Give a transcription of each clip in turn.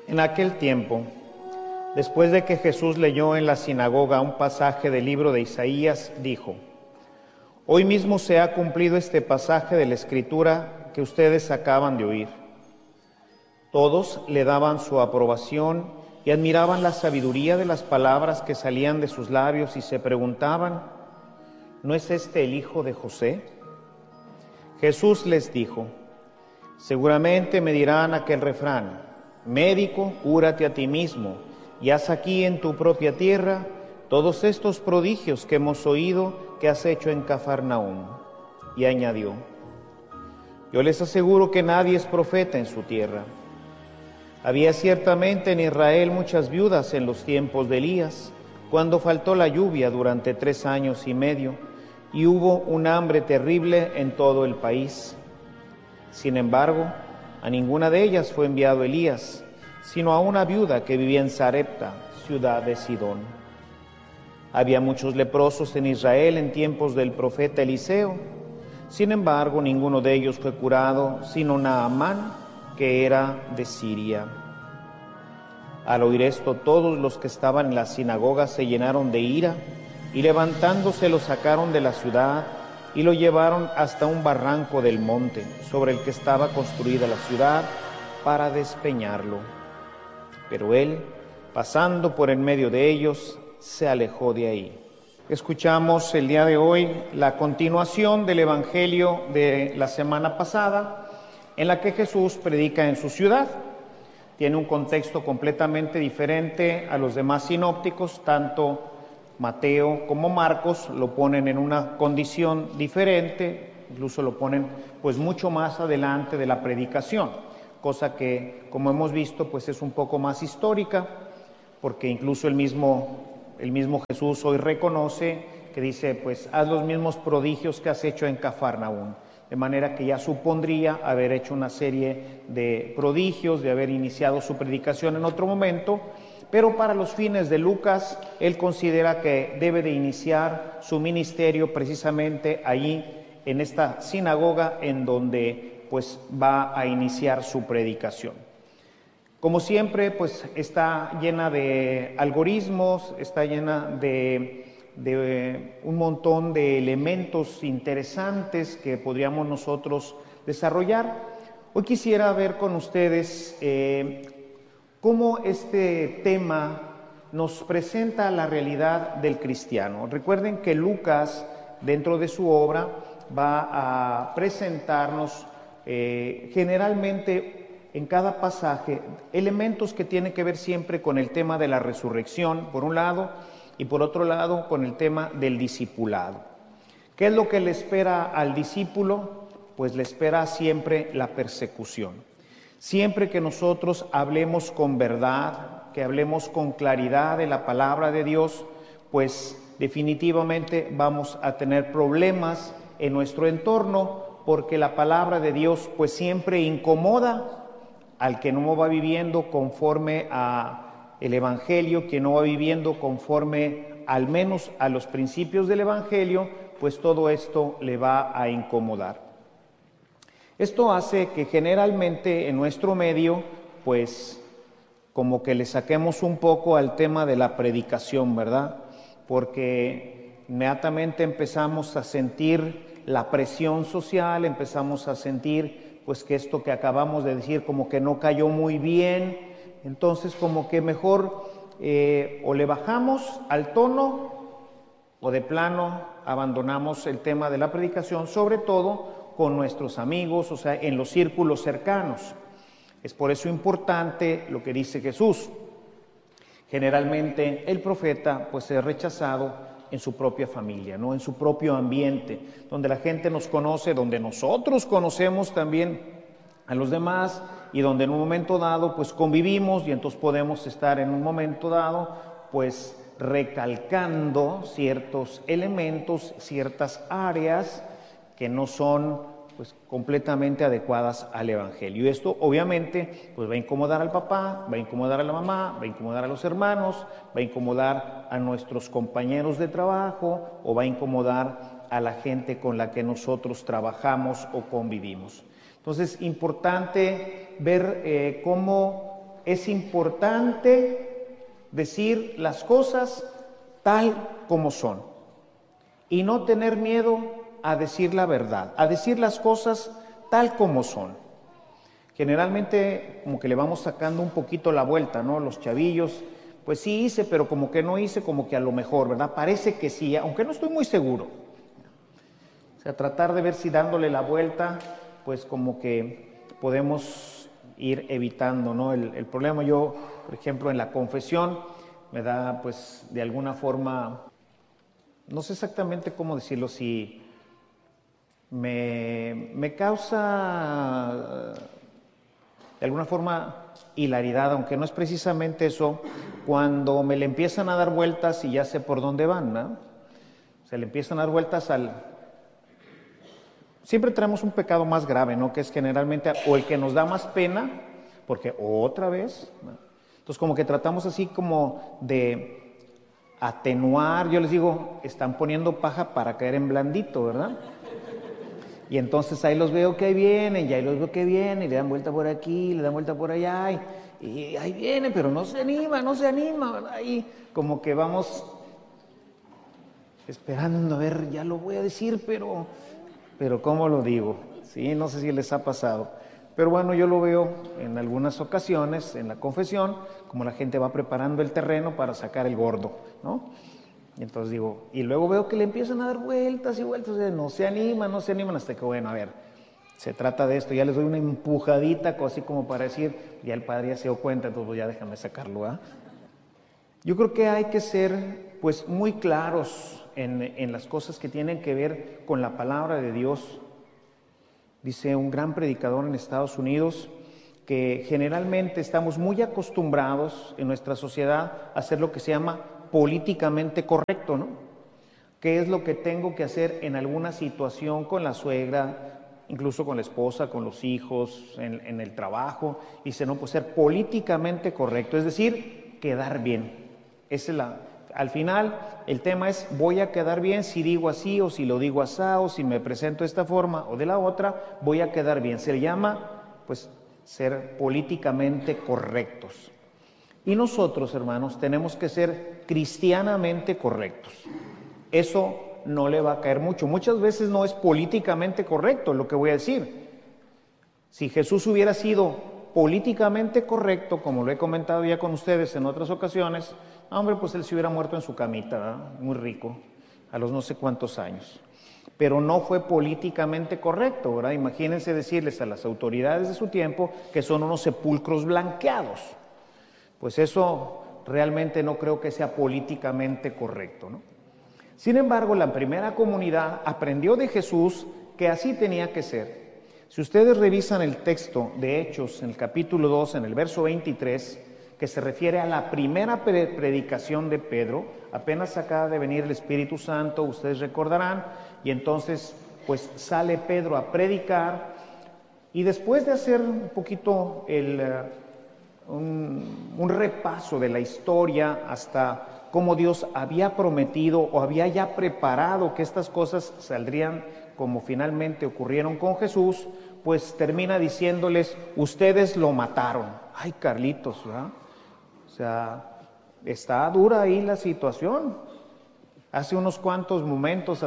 En aquel tiempo, después de que Jesús leyó en la sinagoga un pasaje del libro de Isaías, dijo: Hoy mismo se ha cumplido este pasaje de la Escritura que ustedes acaban de oír. Todos le daban su aprobación y admiraban la sabiduría de las palabras que salían de sus labios y se preguntaban: ¿no es este el hijo de José? Jesús les dijo: seguramente me dirán aquel refrán: médico, cúrate a ti mismo y haz aquí en tu propia tierra todos estos prodigios que hemos oído que has hecho en Cafarnaúm. Y añadió: yo les aseguro que nadie es profeta en su tierra. Había ciertamente en Israel muchas viudas en los tiempos de Elías, cuando faltó la lluvia durante 3 años y medio, y hubo un hambre terrible en todo el país. Sin embargo, a ninguna de ellas fue enviado Elías, sino a una viuda que vivía en Sarepta, ciudad de Sidón. Había muchos leprosos en Israel en tiempos del profeta Eliseo. Sin embargo, ninguno de ellos fue curado, sino Naamán, que era de Siria. Al oír esto, todos los que estaban en la sinagoga se llenaron de ira, y levantándose lo sacaron de la ciudad y lo llevaron hasta un barranco del monte, sobre el que estaba construida la ciudad, para despeñarlo. Pero él, pasando por en medio de ellos, se alejó de ahí. Escuchamos el día de hoy la continuación del Evangelio de la semana pasada, en la que Jesús predica en su ciudad. Tiene un contexto completamente diferente a los demás sinópticos. Tanto Mateo como Marcos lo ponen en una condición diferente, incluso lo ponen pues mucho más adelante de la predicación, cosa que, como hemos visto, pues es un poco más histórica, porque incluso el mismo Jesús hoy reconoce que dice, pues haz los mismos prodigios que has hecho en Cafarnaúm. De manera que ya supondría haber hecho una serie de prodigios, de haber iniciado su predicación en otro momento, pero para los fines de Lucas, él considera que debe de iniciar su ministerio precisamente allí, en esta sinagoga, en donde pues va a iniciar su predicación. Como siempre, pues está llena de algoritmos, está llena de un montón de elementos interesantes que podríamos nosotros desarrollar. Hoy quisiera ver con ustedes cómo este tema nos presenta la realidad del cristiano. Recuerden que Lucas, dentro de su obra, va a presentarnos generalmente en cada pasaje elementos que tienen que ver siempre con el tema de la resurrección, por un lado, y por otro lado con el tema del discipulado. ¿Qué es lo que le espera al discípulo? Pues le espera siempre la persecución. Siempre que nosotros hablemos con verdad, que hablemos con claridad de la palabra de Dios, pues definitivamente vamos a tener problemas en nuestro entorno, porque la palabra de Dios pues siempre incomoda al que no va viviendo conforme a el Evangelio, que no va viviendo conforme al menos a los principios del Evangelio, pues todo esto le va a incomodar. Esto hace que generalmente en nuestro medio, pues como que le saquemos un poco al tema de la predicación, ¿verdad? Porque inmediatamente empezamos a sentir la presión social, empezamos a sentir pues que esto que acabamos de decir como que no cayó muy bien. Entonces, como que mejor o le bajamos al tono o de plano abandonamos el tema de la predicación, sobre todo con nuestros amigos, o sea, en los círculos cercanos. Es por eso importante lo que dice Jesús. Generalmente el profeta pues es rechazado en su propia familia, ¿no? En su propio ambiente, donde la gente nos conoce, donde nosotros conocemos también a los demás, y donde en un momento dado pues convivimos, y entonces podemos estar en un momento dado pues recalcando ciertos elementos, ciertas áreas que no son pues completamente adecuadas al Evangelio. Y esto obviamente pues va a incomodar al papá, va a incomodar a la mamá, va a incomodar a los hermanos, va a incomodar a nuestros compañeros de trabajo, o va a incomodar a la gente con la que nosotros trabajamos o convivimos. Entonces, importante ver cómo es importante decir las cosas tal como son y no tener miedo a decir la verdad, a decir las cosas tal como son. Generalmente como que le vamos sacando un poquito la vuelta, ¿no? Los chavillos, pues sí hice, pero como que no hice, como que a lo mejor, ¿verdad? Parece que sí, aunque no estoy muy seguro. O sea, tratar de ver si dándole la vuelta, pues como que podemos ir evitando, ¿no? El problema. Yo, por ejemplo, en la confesión, me da, pues, de alguna forma, no sé exactamente cómo decirlo, si me causa de alguna forma hilaridad, aunque no es precisamente eso, cuando me le empiezan a dar vueltas y ya sé por dónde van, ¿no? Se le empiezan a dar vueltas Siempre tenemos un pecado más grave, ¿no? Que es generalmente, o el que nos da más pena, porque otra vez, ¿no? Entonces como que tratamos así como de atenuar, yo les digo, están poniendo paja para caer en blandito, ¿verdad? Y entonces ahí los veo que ahí vienen, y ahí los veo que vienen, y le dan vuelta por aquí, le dan vuelta por allá, y ahí viene, pero no se anima, ¿verdad? Y como que vamos esperando, a ver, ya lo voy a decir, pero ¿cómo lo digo? Sí, no sé si les ha pasado. Pero bueno, yo lo veo en algunas ocasiones, en la confesión, como la gente va preparando el terreno para sacar el gordo, ¿no? Y entonces digo, y luego veo que le empiezan a dar vueltas y vueltas, no se animan, hasta que, bueno, a ver, se trata de esto, ya les doy una empujadita, así como para decir, ya el padre ya se dio cuenta, entonces pues ya déjame sacarlo, ¿ah? Yo creo que hay que ser, pues, muy claros en las cosas que tienen que ver con la palabra de Dios. Dice un gran predicador en Estados Unidos que generalmente estamos muy acostumbrados en nuestra sociedad a hacer lo que se llama políticamente correcto, ¿no? ¿Qué es lo que tengo que hacer en alguna situación con la suegra, incluso con la esposa, con los hijos, en el trabajo? Dice, no, pues ser políticamente correcto, es decir, quedar bien. Al final, el tema es, voy a quedar bien si digo así, o si lo digo así, o si me presento de esta forma o de la otra, voy a quedar bien. Se le llama, pues, ser políticamente correctos. Y nosotros, hermanos, tenemos que ser cristianamente correctos. Eso no le va a caer mucho. Muchas veces no es políticamente correcto lo que voy a decir. Si Jesús hubiera sido políticamente correcto, como lo he comentado ya con ustedes en otras ocasiones, hombre, pues él se hubiera muerto en su camita, ¿verdad? Muy rico, a los no sé cuántos años. Pero no fue políticamente correcto, ¿verdad? Imagínense decirles a las autoridades de su tiempo que son unos sepulcros blanqueados. Pues eso realmente no creo que sea políticamente correcto, ¿no? Sin embargo, la primera comunidad aprendió de Jesús que así tenía que ser. Si ustedes revisan el texto de Hechos, en el capítulo 2, en el verso 23, que se refiere a la primera predicación de Pedro, apenas acaba de venir el Espíritu Santo, ustedes recordarán, y entonces pues sale Pedro a predicar, y después de hacer un poquito un repaso de la historia hasta cómo Dios había prometido o había ya preparado que estas cosas saldrían como finalmente ocurrieron con Jesús, pues termina diciéndoles, ustedes lo mataron. Ay, Carlitos, ¿verdad? O sea, está dura ahí la situación. Hace unos cuantos momentos,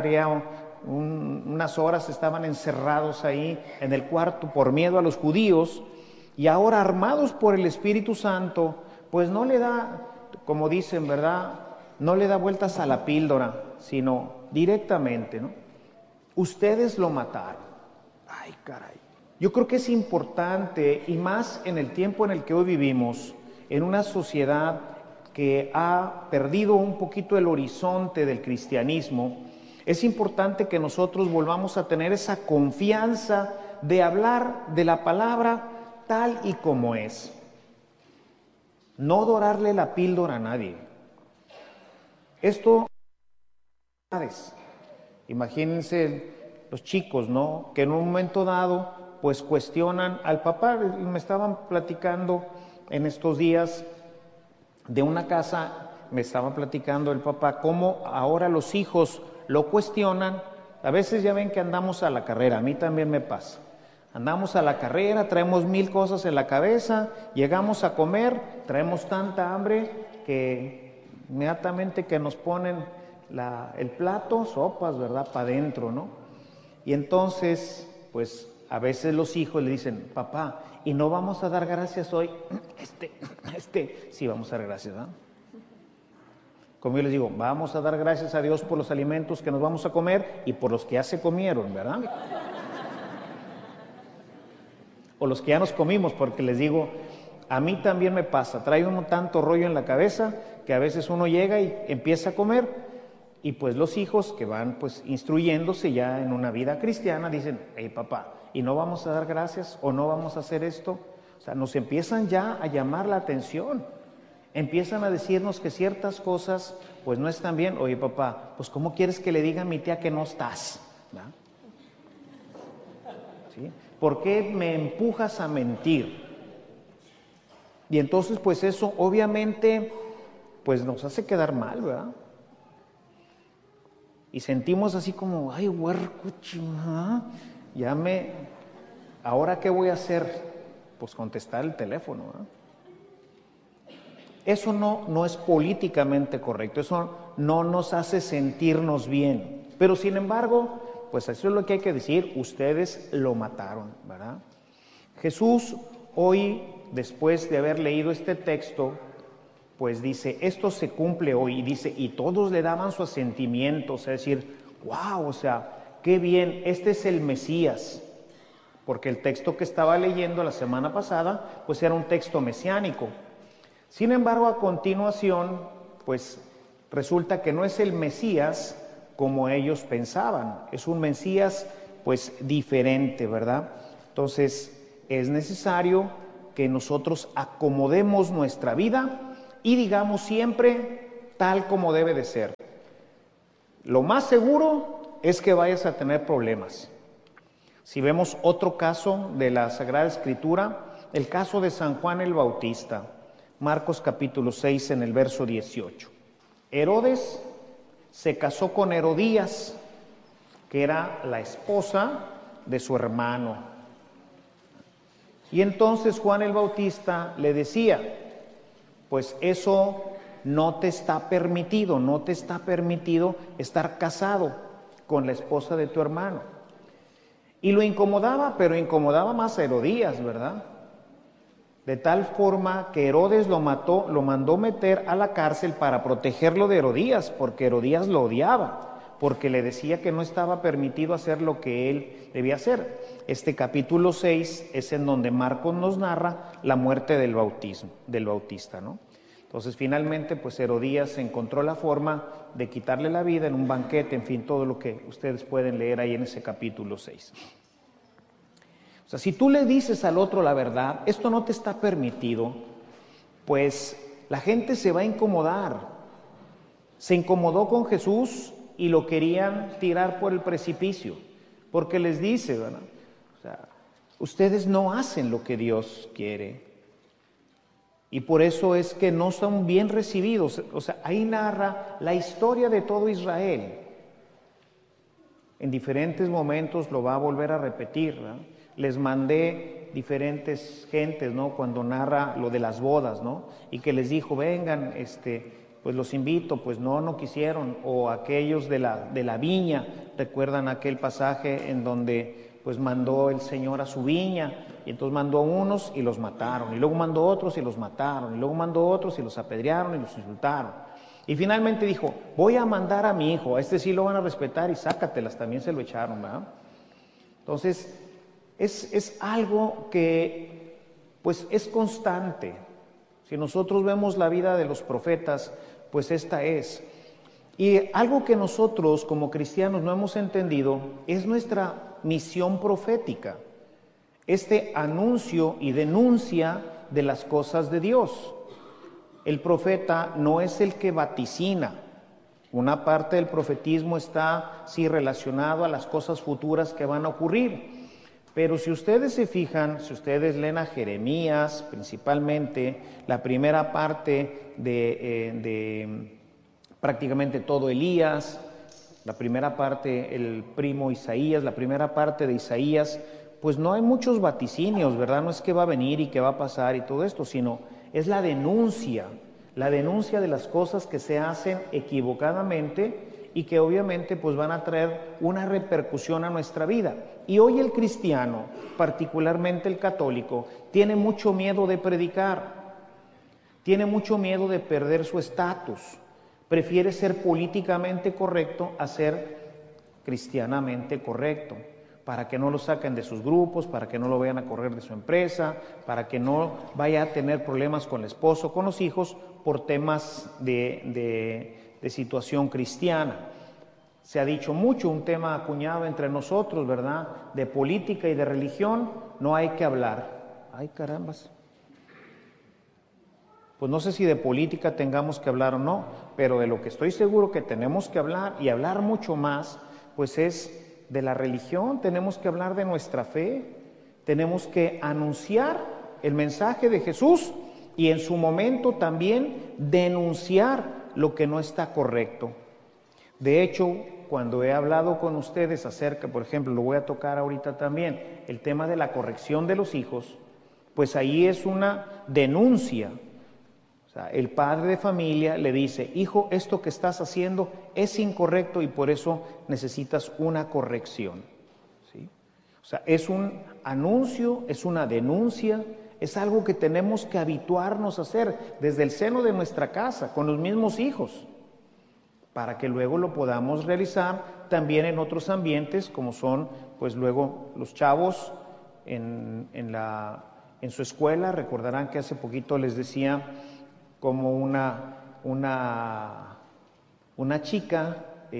unas horas estaban encerrados ahí en el cuarto por miedo a los judíos, y ahora armados por el Espíritu Santo, pues no le da, como dicen, ¿verdad? No le da vueltas a la píldora, sino directamente, ¿no? Ustedes lo mataron. Ay, caray. Yo creo que es importante, y más en el tiempo en el que hoy vivimos, en una sociedad que ha perdido un poquito el horizonte del cristianismo, es importante que nosotros volvamos a tener esa confianza de hablar de la palabra tal y como es. No dorarle la píldora a nadie. Esto, imagínense los chicos, ¿no? Que en un momento dado, pues cuestionan al papá. Me estaban platicando en estos días de una casa, me estaba platicando el papá, cómo ahora los hijos lo cuestionan. A veces ya ven que andamos a la carrera, a mí también me pasa. Andamos a la carrera, traemos 1000 cosas en la cabeza, llegamos a comer, traemos tanta hambre que inmediatamente que nos ponen el plato, sopas, ¿verdad? Para adentro, ¿no? Y entonces, pues a veces los hijos le dicen, papá, ¿y no vamos a dar gracias hoy? Sí, vamos a dar gracias, ¿verdad? Como yo les digo, vamos a dar gracias a Dios por los alimentos que nos vamos a comer y por los que ya se comieron, ¿verdad? O los que ya nos comimos, porque les digo, a mí también me pasa, trae uno tanto rollo en la cabeza que a veces uno llega y empieza a comer y pues los hijos que van pues instruyéndose ya en una vida cristiana dicen, hey papá, ¿y no vamos a dar gracias o no vamos a hacer esto? O sea, nos empiezan ya a llamar la atención, empiezan a decirnos que ciertas cosas pues no están bien. Oye papá, pues ¿cómo quieres que le diga a mi tía que no estás? ¿Verdad? ¿Sí? ¿Por qué me empujas a mentir? Y entonces pues eso obviamente pues nos hace quedar mal, ¿verdad? Y sentimos así como, ay, huerco, ¿ahora qué voy a hacer? Pues contestar el teléfono, ¿verdad? Eso no es políticamente correcto, eso no nos hace sentirnos bien. Pero sin embargo, pues eso es lo que hay que decir, ustedes lo mataron, ¿verdad? Jesús hoy, después de haber leído este texto, pues dice, esto se cumple hoy, y dice, y todos le daban su asentimiento, o sea, decir, wow, o sea, qué bien, este es el Mesías, porque el texto que estaba leyendo la semana pasada, pues era un texto mesiánico. Sin embargo, a continuación, pues resulta que no es el Mesías como ellos pensaban, es un Mesías pues diferente, ¿verdad? Entonces es necesario que nosotros acomodemos nuestra vida y digamos siempre tal como debe de ser. Lo más seguro es que vayas a tener problemas. Si vemos otro caso de la Sagrada Escritura, el caso de San Juan el Bautista, Marcos capítulo 6 en el verso 18. Herodes se casó con Herodías, que era la esposa de su hermano. Y entonces Juan el Bautista le decía, pues eso no te está permitido estar casado con la esposa de tu hermano. Y lo incomodaba, pero incomodaba más a Herodías, ¿verdad? De tal forma que Herodes lo mandó meter a la cárcel para protegerlo de Herodías, porque Herodías lo odiaba, porque le decía que no estaba permitido hacer lo que él debía hacer. Este capítulo 6 es en donde Marcos nos narra la muerte del Bautista, ¿no? Entonces finalmente pues Herodías encontró la forma de quitarle la vida en un banquete, en fin, todo lo que ustedes pueden leer ahí en ese capítulo 6. O sea, si tú le dices al otro la verdad, esto no te está permitido, pues la gente se va a incomodar. Se incomodó con Jesús y lo querían tirar por el precipicio, porque les dice, ¿verdad? O sea, ustedes no hacen lo que Dios quiere. Y por eso es que no son bien recibidos. O sea, ahí narra la historia de todo Israel. En diferentes momentos lo va a volver a repetir, ¿verdad? Les mandé diferentes gentes, ¿no? Cuando narra lo de las bodas, ¿no? Y que les dijo, vengan, pues los invito, pues no quisieron. O aquellos de la viña, recuerdan aquel pasaje en donde pues mandó el Señor a su viña, y entonces mandó a unos y los mataron, y luego mandó a otros y los mataron, y luego mandó a otros y los apedrearon y los insultaron. Y finalmente dijo, voy a mandar a mi hijo, a este sí lo van a respetar y sácatelas, también se lo echaron, ¿verdad? Entonces, es algo que pues es constante. Si nosotros vemos la vida de los profetas, pues esta es. Y algo que nosotros como cristianos no hemos entendido es nuestra misión profética. Este anuncio y denuncia de las cosas de Dios. El profeta no es el que vaticina. Una parte del profetismo está sí relacionado a las cosas futuras que van a ocurrir. Pero si ustedes se fijan, si ustedes leen a Jeremías, principalmente, la primera parte de prácticamente todo Elías, la primera parte el primo Isaías, la primera parte de Isaías, pues no hay muchos vaticinios, ¿verdad? No es que va a venir y que va a pasar y todo esto, sino es la denuncia de las cosas que se hacen equivocadamente y que obviamente pues van a traer una repercusión a nuestra vida. Y hoy el cristiano, particularmente el católico, tiene mucho miedo de predicar, tiene mucho miedo de perder su estatus, prefiere ser políticamente correcto a ser cristianamente correcto, para que no lo saquen de sus grupos, para que no lo vayan a correr de su empresa, para que no vaya a tener problemas con el esposo, con los hijos, por temas de situación cristiana. Se ha dicho mucho, un tema acuñado entre nosotros, ¿verdad? De política y de religión no hay que hablar. ¡Ay, carambas! Pues no sé si de política tengamos que hablar o no, pero de lo que estoy seguro que tenemos que hablar y hablar mucho más, pues es de la religión. Tenemos que hablar de nuestra fe, tenemos que anunciar el mensaje de Jesús y en su momento también denunciar lo que no está correcto. De hecho, cuando he hablado con ustedes acerca, por ejemplo, lo voy a tocar ahorita también, el tema de la corrección de los hijos, pues ahí es una denuncia. O sea, el padre de familia le dice, hijo, esto que estás haciendo es incorrecto y por eso necesitas una corrección. ¿Sí? O sea, es un anuncio, es una denuncia, es algo que tenemos que habituarnos a hacer desde el seno de nuestra casa, con los mismos hijos, para que luego lo podamos realizar también en otros ambientes, como son, pues luego los chavos en su escuela. Recordarán que hace poquito les decía como una chica,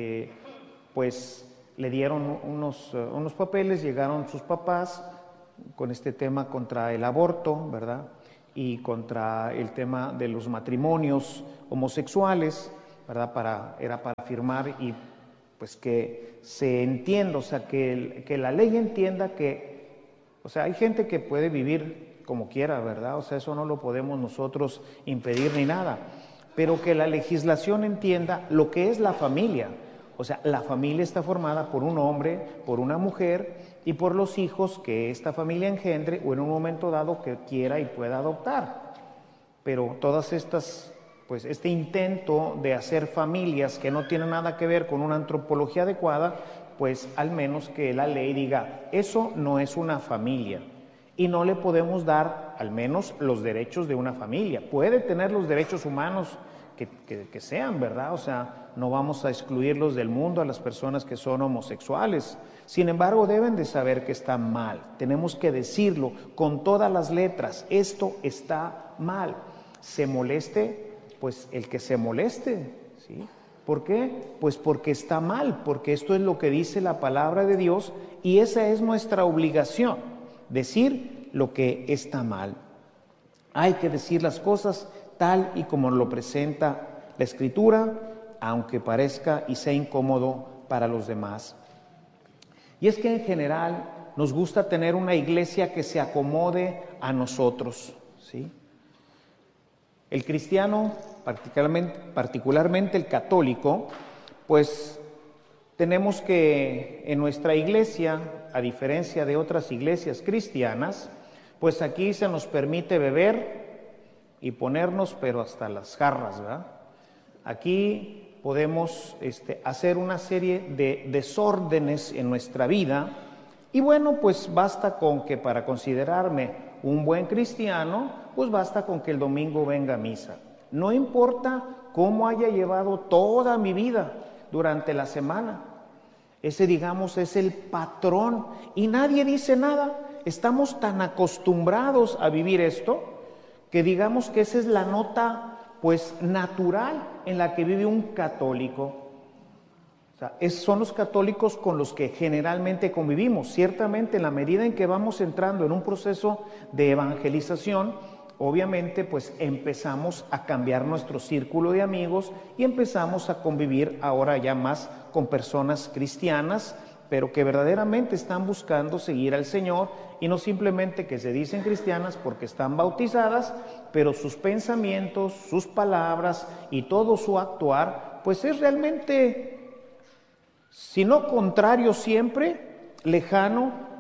pues le dieron unos papeles, llegaron sus papás con este tema contra el aborto, ¿verdad? Y contra el tema de los matrimonios homosexuales, ¿verdad? Era para firmar y pues que se entienda, o sea, que la ley entienda que, o sea, hay gente que puede vivir como quiera, ¿verdad? O sea, eso no lo podemos nosotros impedir ni nada, pero que la legislación entienda lo que es la familia. O sea, la familia está formada por un hombre, por una mujer y por los hijos que esta familia engendre o en un momento dado que quiera y pueda adoptar. Pero todas estas, pues este intento de hacer familias que no tienen nada que ver con una antropología adecuada, pues al menos que la ley diga, eso no es una familia. Y no le podemos dar al menos los derechos de una familia. Puede tener los derechos humanos que sean, ¿verdad? O sea, no vamos a excluirlos del mundo a las personas que son homosexuales. Sin embargo, deben de saber que está mal. Tenemos que decirlo con todas las letras. Esto está mal. Se moleste, pues el que se moleste, ¿sí? ¿Por qué? Pues porque está mal, porque esto es lo que dice la palabra de Dios y esa es nuestra obligación. Decir lo que está mal. Hay que decir las cosas tal y como lo presenta la Escritura, aunque parezca y sea incómodo para los demás. Y es que en general nos gusta tener una iglesia que se acomode a nosotros, ¿sí? El cristiano, particularmente el católico, pues tenemos que en nuestra iglesia, a diferencia de otras iglesias cristianas, pues aquí se nos permite beber y ponernos, pero hasta las jarras, ¿verdad? Aquí podemos hacer una serie de desórdenes en nuestra vida y bueno, pues basta con que para considerarme un buen cristiano, pues basta con que el domingo venga a misa. No importa cómo haya llevado toda mi vida durante la semana. Ese, digamos, es el patrón y nadie dice nada. Estamos tan acostumbrados a vivir esto que digamos que esa es la nota, pues, natural en la que vive un católico. O sea, son los católicos con los que generalmente convivimos. Ciertamente, en la medida en que vamos entrando en un proceso de evangelización, obviamente, pues empezamos a cambiar nuestro círculo de amigos y empezamos a convivir ahora ya más con personas cristianas, pero que verdaderamente están buscando seguir al Señor y no simplemente que se dicen cristianas porque están bautizadas, pero sus pensamientos, sus palabras y todo su actuar, pues es realmente, si no contrario siempre, lejano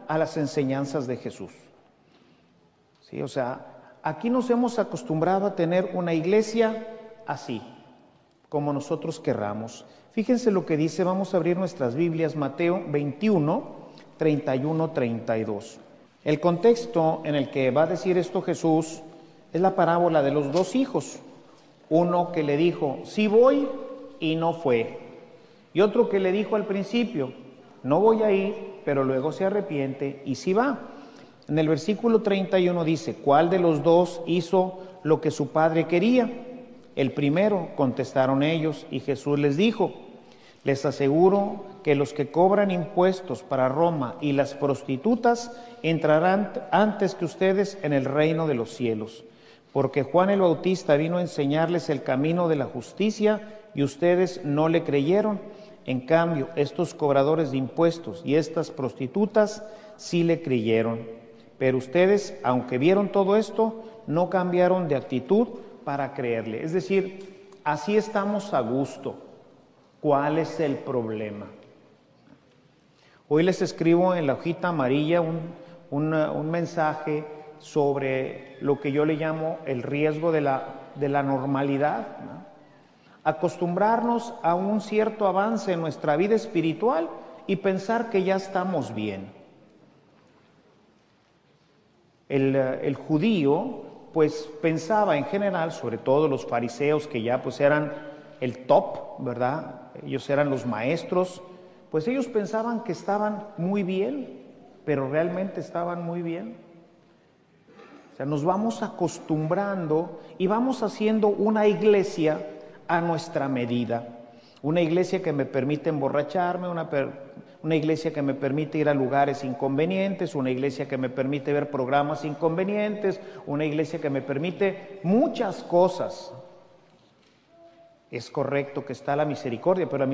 a las enseñanzas de Jesús. Sí, o sea, aquí nos hemos acostumbrado a tener una iglesia así, como nosotros querramos. Fíjense lo que dice, vamos a abrir nuestras Biblias, Mateo 21, 31, 32. El contexto en el que va a decir esto Jesús es la parábola de los dos hijos. Uno que le dijo, sí voy, y no fue. Y otro que le dijo al principio, no voy a ir, pero luego se arrepiente y sí va. En el versículo 31 dice, ¿cuál de los dos hizo lo que su padre quería? El primero, contestaron ellos, y Jesús les dijo, les aseguro que los que cobran impuestos para Roma y las prostitutas entrarán antes que ustedes en el reino de los cielos, porque Juan el Bautista vino a enseñarles el camino de la justicia y ustedes no le creyeron. En cambio, estos cobradores de impuestos y estas prostitutas sí le creyeron. Pero ustedes, aunque vieron todo esto, no cambiaron de actitud para creerle. Es decir, así estamos a gusto. ¿Cuál es el problema? Hoy les escribo en la hojita amarilla un mensaje sobre lo que yo le llamo el riesgo de la normalidad, ¿no? Acostumbrarnos a un cierto avance en nuestra vida espiritual y pensar que ya estamos bien. El judío pues pensaba en general, sobre todo los fariseos que ya pues eran el top, ¿verdad? Ellos eran los maestros, pues ellos pensaban que estaban muy bien, pero realmente estaban muy bien. O sea, nos vamos acostumbrando y vamos haciendo una iglesia a nuestra medida. Una iglesia que me permite emborracharme, una iglesia que me permite ir a lugares inconvenientes, una iglesia que me permite ver programas inconvenientes, una iglesia que me permite muchas cosas. Es correcto que está la misericordia, pero la